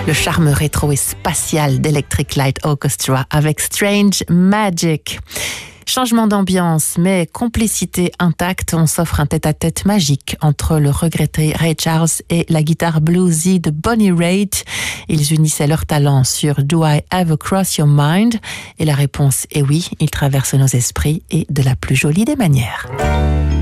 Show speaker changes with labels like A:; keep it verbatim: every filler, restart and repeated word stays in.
A: Le charme rétro et spatial d'Electric Light Orchestra avec Strange Magic. Changement d'ambiance, mais complicité intacte, on s'offre un tête-à-tête magique entre le regretté Ray Charles et la guitare bluesy de Bonnie Raitt. Ils unissaient leurs talents sur Do I Ever Cross Your Mind? Et la réponse est oui, ils traversent nos esprits et de la plus jolie des manières.